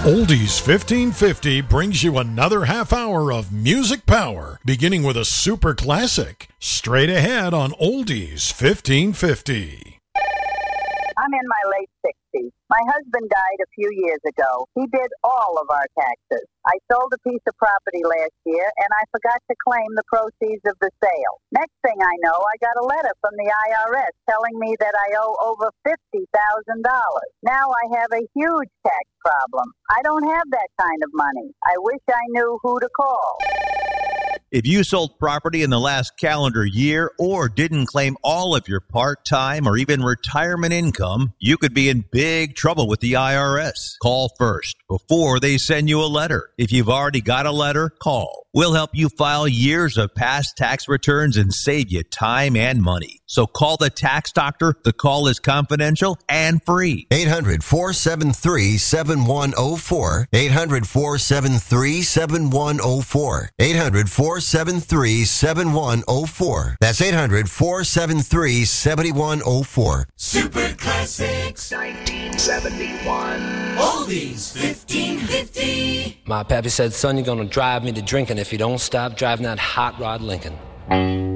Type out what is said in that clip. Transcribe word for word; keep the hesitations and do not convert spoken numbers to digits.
Oldies fifteen fifty brings you another half hour of music power, beginning with a super classic. Straight ahead on Oldies fifteen fifty. I'm in my late sixties. My husband died a few years ago. He did all of our taxes. I sold a piece of property last year, and I forgot to claim the proceeds of the sale. Next thing I know, I got a letter from the I R S telling me that I owe over fifty thousand dollars. Now I have a huge tax problem. I don't have that kind of money. I wish I knew who to call. If you sold property in the last calendar year or didn't claim all of your part-time or even retirement income, you could be in big trouble with the I R S. Call first before they send you a letter. If you've already got a letter, call. We'll help you file years of past tax returns and save you time and money. So call the tax doctor. The call is confidential and free. eight hundred, four seven three, seven one zero four. eight hundred, four seven three, seven one zero four. eight hundred, four seven three, seven one zero four. That's eight hundred, four seven three, seven one zero four. Super Classics nineteen seventy-one. Oldies fifteen fifty. My pappy said, son, you're gonna drive me to drinking if you don't stop driving that hot rod Lincoln.